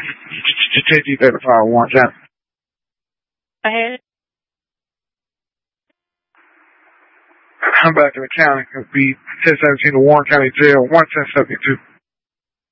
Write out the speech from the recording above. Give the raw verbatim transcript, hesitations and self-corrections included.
J G thirty-five, Warren County. Go ahead. I'm back in the county. It'll be ten seventeen to Warren County Jail, one ten seventy-two.